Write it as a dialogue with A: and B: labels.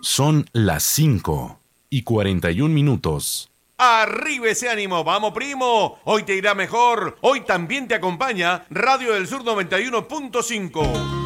A: Son las 5:41.
B: ¡Arriba ese ánimo! ¡Vamos, primo! Hoy te irá mejor. Hoy también te acompaña Radio del Sur 91.5.